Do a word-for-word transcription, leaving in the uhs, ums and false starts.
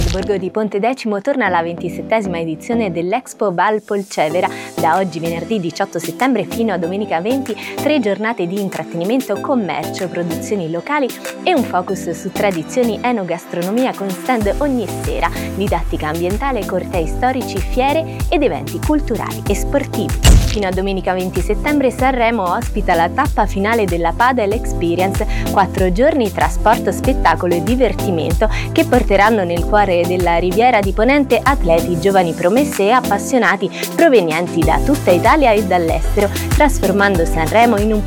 Borgo di Pontedecimo torna alla ventisettesima edizione dell'Expo Val Polcevera. Da oggi venerdì diciotto settembre fino a domenica venti, tre giornate di intrattenimento, commercio, produzioni locali e un focus su tradizioni enogastronomia con stand ogni sera, didattica ambientale, cortei storici, fiere ed eventi culturali e sportivi. Fino a domenica venti settembre Sanremo ospita la tappa finale della Padel Experience, quattro giorni tra sport, spettacolo e divertimento che porteranno nel cuore della Riviera di Ponente atleti, giovani promesse e appassionati provenienti da tutta Italia e dall'estero, trasformando Sanremo in un